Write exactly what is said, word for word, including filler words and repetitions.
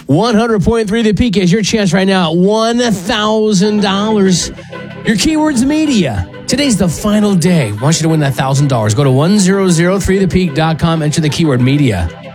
one hundred point three The Peak is your chance right now at one thousand dollars. Your keyword's media. Today's the final day. I want you to win that one thousand dollars. Go to one thousand three the peak dot com, enter the keyword media.